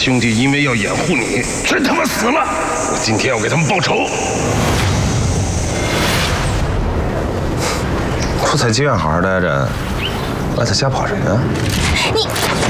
兄弟因为要掩护你，真他妈死了！我今天要给他们报仇。 不在妓院好好待着，外头瞎跑什么呀？ 你。